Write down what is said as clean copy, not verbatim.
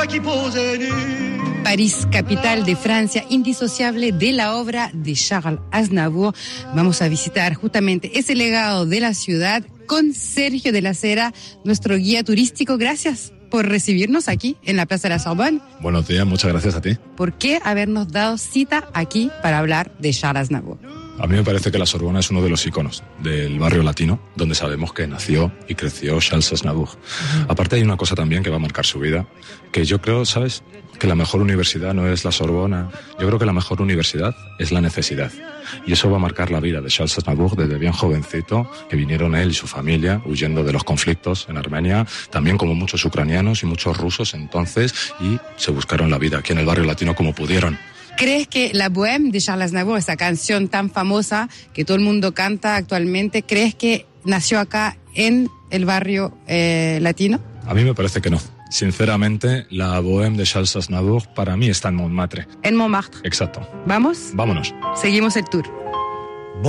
París, capital de Francia, indisociable de la obra de Charles Aznavour. Vamos a visitar justamente ese legado de la ciudad con Sergio de la Cera, nuestro guía turístico. Gracias por recibirnos aquí en la Plaza de la Sorbonne. Buenos días, muchas gracias a ti. ¿Por qué habernos dado cita aquí para hablar de Charles Aznavour? A mí me parece que la Sorbona es uno de los iconos del barrio latino, donde sabemos que nació y creció Charles Aznavour. Aparte hay una cosa también que va a marcar su vida, que yo creo, ¿sabes?, que la mejor universidad no es la Sorbona. Yo creo que la mejor universidad es la necesidad. Y eso va a marcar la vida de Charles Aznavour desde bien jovencito, que vinieron él y su familia huyendo de los conflictos en Armenia, también como muchos ucranianos y muchos rusos entonces, y se buscaron la vida aquí en el barrio latino como pudieron. ¿Crees que la Bohème de Charles Aznavour, esa canción tan famosa que todo el mundo canta actualmente, crees que nació acá en el barrio latino? A mí me parece que no. Sinceramente, la Bohème de Charles Aznavour para mí está en Montmartre. En Montmartre. Exacto. ¿Vamos? Vámonos. Seguimos el tour.